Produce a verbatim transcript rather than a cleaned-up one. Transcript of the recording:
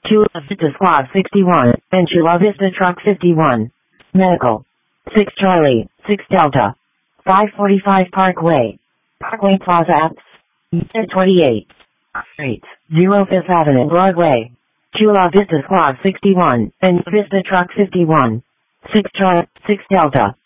Chula Vista Squad sixty-one, and Chula Vista Truck fifty-one. Medical. six Charlie, six Delta. five forty-five Parkway. Parkway Plaza Apps. Unit twenty-eight. Street, zero Fifth Avenue Broadway. Chula Vista Squad sixty-one, and Vista Truck fifty-one. six Charlie, six Delta.